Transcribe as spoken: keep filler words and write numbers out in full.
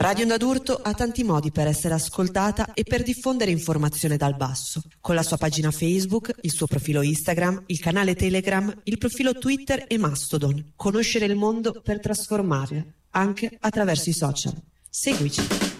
Radio Onda d'Urto ha tanti modi per essere ascoltata e per diffondere informazione dal basso, con la sua pagina Facebook, il suo profilo Instagram, il canale Telegram, il profilo Twitter e Mastodon. Conoscere il mondo per trasformarlo, anche attraverso i social. Seguici!